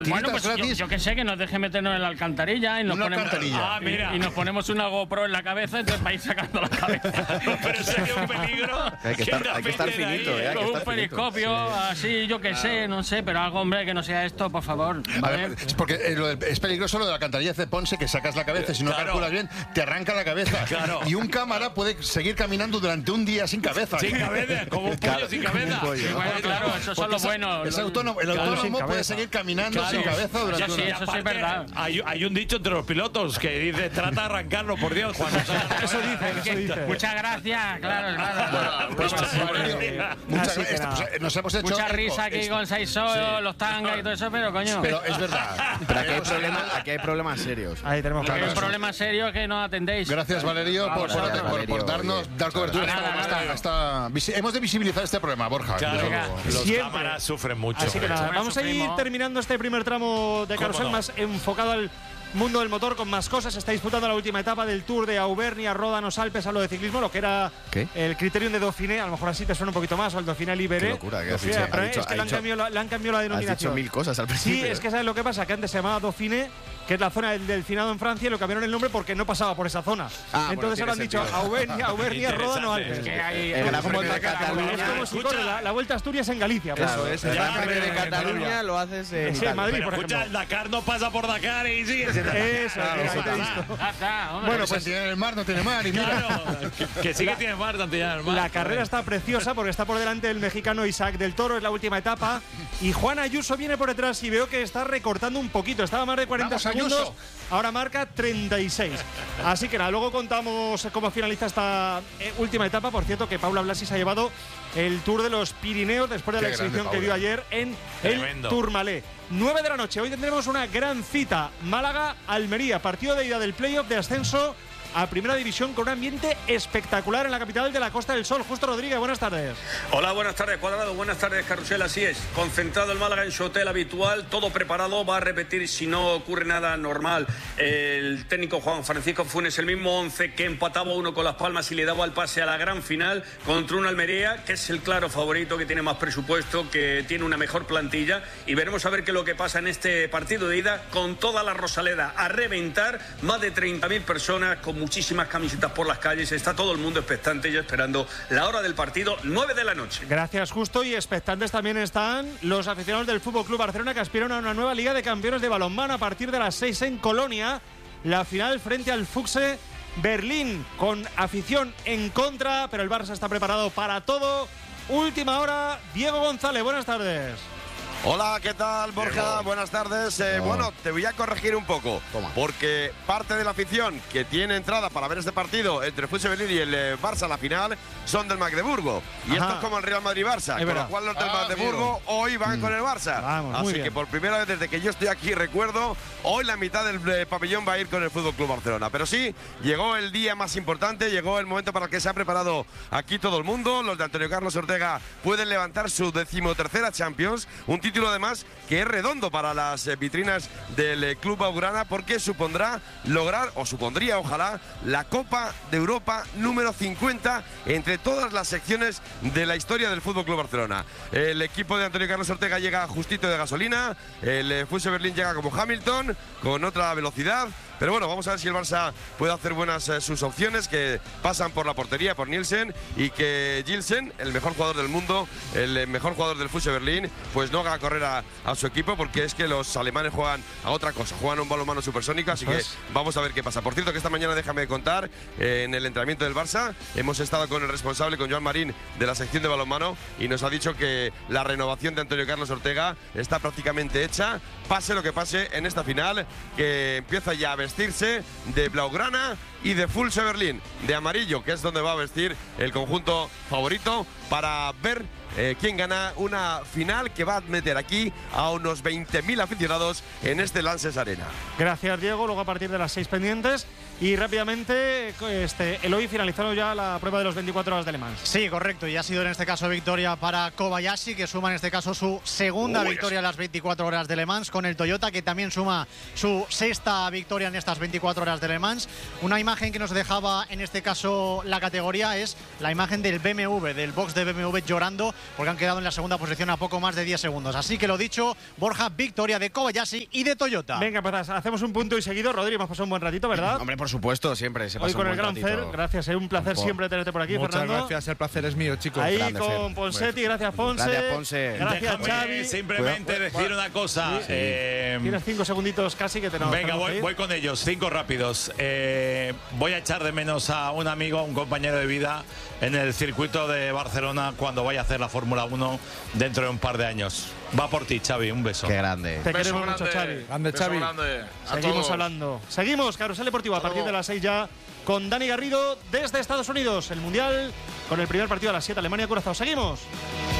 Bueno, pues yo que sé, que nos deje meternos en la alcantarilla y nos ponemos una GoPro en la cabeza, entonces vais sacando la cabeza. Pero sería un peligro. Hay que estar finito, con un periscopio, así, yo que sé, no sé, pero algo, hombre, que no sea esto, por favor. A ver, porque es peligroso lo de la alcantarilla de Ponce, que sacas la cabeza y si no calculas bien, te arranca la cabeza. Claro. Y un cámara puede seguir caminando durante un día sin cabeza. Sin cabeza, como un pollo sin cabeza. Sí, bueno, claro, esos son los buenos. El autónomo puede seguir caminando sin cabeza durante un día. Eso sí es verdad. Hay un dicho entre los pilotos que dice, trata de arrancarlo, por Dios. Eso dice. Muchas gracias, claro. Nos hemos hecho mucha risa aquí con Saisó, los tangas y todo eso, pero coño. Pero es verdad. Pero aquí hay problemas serios. Ahí tenemos hay un problema serio que no atendéis. Gracias, Valerio, por dar cobertura. Hemos de visibilizar este problema, Borja. Claro, los cámaras sufren mucho. Así que nada, vamos a ir terminando este primer tramo de Carrusel más enfocado al mundo del motor, con más cosas. Está disputando la última etapa del Tour de Auvernia, Ródanos, Alpes, a lo de ciclismo, lo que era el Criterium de Dauphiné. A lo mejor así te suena un poquito más, o el Dauphiné Libéré. Qué locura, que es que le han cambiado la denominación. Has dicho mil cosas al principio. Sí, es que ¿sabes lo que pasa? Que antes se llamaba Dauphiné, que es la zona del finado en Francia, y lo cambiaron el nombre porque no pasaba por esa zona. Entonces ahora han dicho Auvernia, Ródanos, Alpes. Es como si corre la Vuelta a Asturias en Galicia. Claro, el Gran Premio de Cataluña lo haces en Madrid, por ejemplo. El Dakar no pasa por Dakar y sigue siendo eso. Bueno, pues en el mar no tiene mar y mira. Que sí que tiene mar, Santillán del Mar. La carrera está preciosa porque está por delante el mexicano Isaac del Toro, es la última etapa. Y Juan Ayuso viene por detrás y veo que está recortando un poquito. Estaba más de 40 segundos, ahora marca 36. Así que nada, luego contamos cómo finaliza esta última etapa. Por cierto, que Paula Blasi se ha llevado el Tour de los Pirineos después de la exhibición que dio ayer en el Tourmalet. 9 de la noche, hoy tendremos una gran cita. Málaga-Almería, partido de ida del playoff de ascenso a Primera División, con un ambiente espectacular en la capital de la Costa del Sol. Justo Rodríguez, buenas tardes. Hola, buenas tardes, Cuadrado, buenas tardes, Carrusel. Así es, concentrado el Málaga en su hotel habitual, todo preparado, va a repetir si no ocurre nada normal. El técnico Juan Francisco Funes, el mismo 11 que empataba uno con Las Palmas y le daba el pase a la gran final contra una Almería, que es el claro favorito, que tiene más presupuesto, que tiene una mejor plantilla, y veremos a ver qué es lo que pasa en este partido de ida, con toda la Rosaleda a reventar, más de 30.000 personas, con muchísimas camisetas por las calles, está todo el mundo expectante ya esperando la hora del partido, 9 de la noche. Gracias, Justo, y expectantes también están los aficionados del Fútbol Club Barcelona, que aspiran a una nueva Liga de Campeones de balonmano a partir de las 6 en Colonia, la final frente al Füchse Berlín, con afición en contra, pero el Barça está preparado para todo. Última hora, Diego González, buenas tardes. Hola, ¿qué tal, Borja? Buenas tardes. Bueno, te voy a corregir un poco, porque parte de la afición que tiene entrada para ver este partido entre el Füchse Berlín y el Barça, la final, son del Magdeburgo. Y esto es como el Real Madrid-Barça, con lo cual los del Magdeburgo hoy van con el Barça. Así que por primera vez desde que yo estoy aquí, recuerdo, hoy la mitad del pabellón va a ir con el Fútbol Club Barcelona. Pero sí, llegó el día más importante, llegó el momento para el que se ha preparado aquí todo el mundo. Los de Antonio Carlos Ortega pueden levantar su 13ª Champions, un título además que es redondo para las vitrinas del Club Blaugrana, porque supondría, ojalá, la Copa de Europa número 50 entre todas las secciones de la historia del Fútbol Club Barcelona. El equipo de Antonio Carlos Ortega llega justito de gasolina, el Füchse Berlín llega como Hamilton, con otra velocidad. Pero bueno, vamos a ver si el Barça puede hacer buenas sus opciones, que pasan por la portería, por Nielsen, y que Gilsen, el mejor jugador del mundo, el mejor jugador del Füchse Berlín, pues no haga correr a su equipo, porque es que los alemanes juegan a otra cosa, juegan un balonmano supersónico, así que vamos a ver qué pasa. Por cierto, que esta mañana, déjame contar, en el entrenamiento del Barça hemos estado con el responsable, con Joan Marín, de la sección de balonmano, y nos ha dicho que la renovación de Antonio Carlos Ortega está prácticamente hecha, pase lo que pase en esta final, que empieza ya a vestirse de blaugrana y de Füchse Berlín, de amarillo, que es donde va a vestir el conjunto favorito, para ver quién gana una final que va a meter aquí a unos 20.000 aficionados en este Lanxess Arena. Gracias, Diego. Luego a partir de las 6 pendientes Y rápidamente, Eloy, finalizando ya la prueba de los 24 horas de Le Mans. Sí, correcto. Y ha sido en este caso victoria para Kobayashi, que suma en este caso su segunda victoria en las 24 horas de Le Mans, con el Toyota, que también suma su sexta victoria en estas 24 horas de Le Mans. Una imagen que nos dejaba en este caso la categoría es la imagen del BMW, del box de BMW llorando, porque han quedado en la segunda posición a poco más de 10 segundos. Así que lo dicho, Borja, victoria de Kobayashi y de Toyota. Venga, pues hacemos un punto y seguido. Rodri, hemos pasado un buen ratito, ¿verdad? Hombre, por supuesto, siempre. Hoy con el Gran Fer, gracias, es un placer siempre tenerte por aquí, Muchas Fernando. gracias, el placer es mío, chicos. Ahí grande, con Fer. Ponsetti, gracias Ponce. Gracias, Ponce. Gracias, Déjame Xavi. simplemente decir una cosa. Tienes 5 segunditos casi que tenemos. Venga, voy con ellos, 5 rápidos. Voy a echar de menos a un amigo, un compañero de vida en el circuito de Barcelona cuando vaya a hacer la Fórmula 1 dentro de un par de años. Va por ti, Xavi, un beso. Qué grande. Te queremos mucho, Xavi. Grande, Xavi. Seguimos hablando. Seguimos, Carrusel Deportivo, a partir de las 6 ya, con Dani Garrido desde Estados Unidos. El Mundial con el primer partido a las 7, Alemania-Curazao. Seguimos.